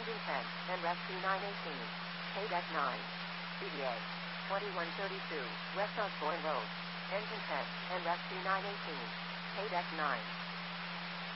Engine 10, NREF C918. KDEC 9. CDA 2132, West Osborne Road. Engine 10, NREF C918. KDEC 9.